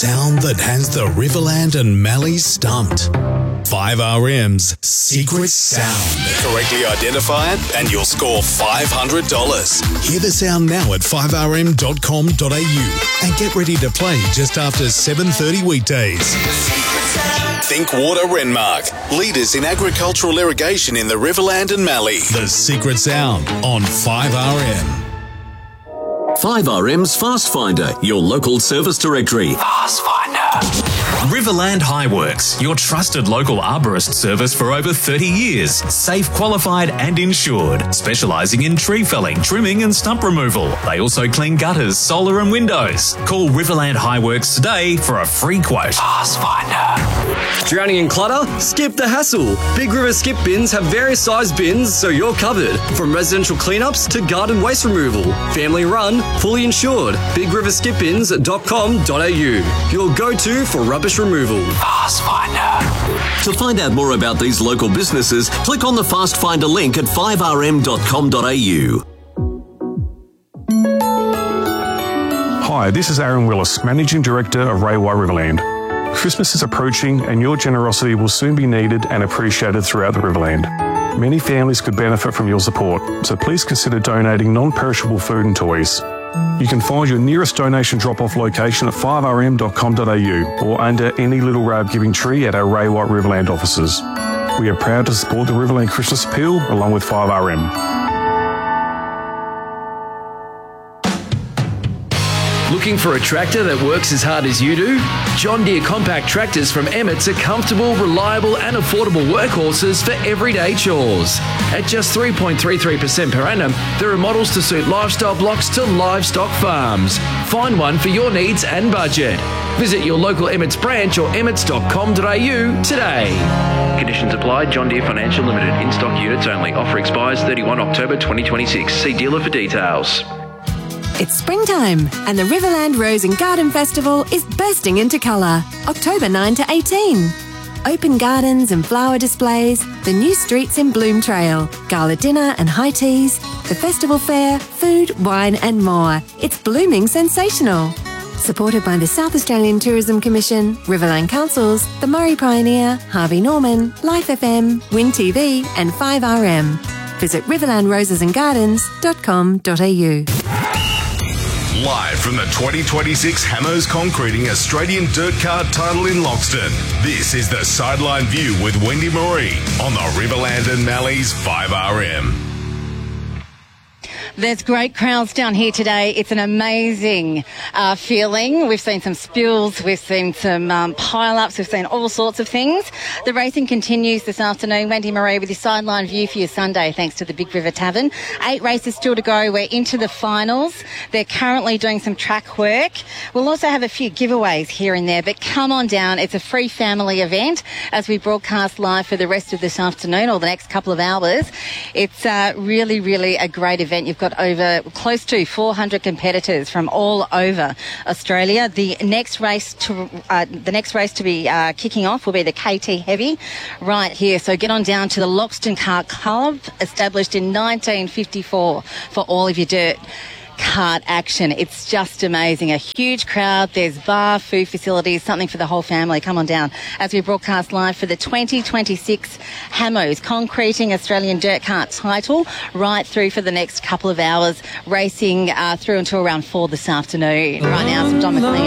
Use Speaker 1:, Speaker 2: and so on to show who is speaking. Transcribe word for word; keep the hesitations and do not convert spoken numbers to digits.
Speaker 1: sound that has the Riverland and Mallees stumped. five R M's Secret Sound. Correctly identify it and you'll score five hundred dollars. Hear the sound now at five r m dot com dot a u and get ready to play just after seven thirty weekdays. Think Water Renmark, leaders in agricultural irrigation in the Riverland and Mallee. The Secret Sound on five R M.
Speaker 2: five R M's Fast Finder, your local service directory.
Speaker 3: Fast Finder. Riverland Highworks, your trusted local arborist service for over thirty years. Safe, qualified and insured. Specialising in tree felling, trimming and stump removal. They also clean gutters, solar and windows. Call Riverland Highworks today for a free quote. Fast Finder.
Speaker 4: Drowning in clutter? Skip the hassle. Big River Skip Bins have various size bins so you're covered. From residential cleanups to garden waste removal. Family run, fully insured. big river skip bins dot com dot a u. Your go-to for rubbish removal.
Speaker 3: Fast Finder.
Speaker 2: To find out more about these local businesses, click on the Fast Finder link at five r m dot com dot a u.
Speaker 5: Hi, this is Aaron Willis, Managing Director of Ray White Riverland. Christmas is approaching and your generosity will soon be needed and appreciated throughout the Riverland. Many families could benefit from your support, so please consider donating non-perishable food and toys. You can find your nearest donation drop-off location at five r m dot com dot a u or under any Little Rab Giving Tree at our Ray White Riverland offices. We are proud to support the Riverland Christmas Appeal along with five R M.
Speaker 6: Looking for a tractor that works as hard as you do? John Deere compact tractors from Emmett's are comfortable, reliable and affordable workhorses for everyday chores. At just three point three three percent per annum, there are models to suit lifestyle blocks to livestock farms. Find one for your needs and budget. Visit your local Emmett's branch or emmets dot com dot a u today. Conditions apply. John Deere Financial Limited. In-stock units only. Offer expires thirty-first October twenty twenty-six. See dealer for details.
Speaker 7: It's springtime and the Riverland Rose and Garden Festival is bursting into colour. October ninth to eighteenth. Open gardens and flower displays, the new streets in Bloom Trail, gala dinner and high teas, the festival fair, food, wine and more. It's blooming sensational. Supported by the South Australian Tourism Commission, Riverland Councils, the Murray Pioneer, Harvey Norman, Life F M, Win T V and five R M. Visit riverland roses and gardens dot com dot a u.
Speaker 8: Live from the twenty twenty-six Hammers Concreting Australian Dirt Card title in Loxton, this is the Sideline View with Wendy Marie on the Riverland and Mallees five R M.
Speaker 9: There's great crowds down here today. It's an amazing uh, feeling. We've seen some spills, we've seen some um, pile-ups, we've seen all sorts of things. The racing continues this afternoon. Wendy Marie with your sideline view for your Sunday, thanks to the Big River Tavern. Eight races still to go. We're into the finals. They're currently doing some track work. We'll also have a few giveaways here and there, but come on down. It's a free family event as we broadcast live for the rest of this afternoon or the next couple of hours. It's uh, really, really a great event. You've got over close to four hundred competitors from all over Australia. The next race to uh, the next race to be uh, kicking off will be the K T Heavy right here. So get on down to the Loxton Kart Club, established in nineteen fifty-four, for all of your dirt kart action. It's just amazing. A huge crowd. There's bar, food facilities, something for the whole family. Come on down as we broadcast live for the twenty twenty-six Hammers Concreting Australian Dirt Kart title right through for the next couple of hours, racing uh, through until around four this afternoon. Right now, some Don McLean.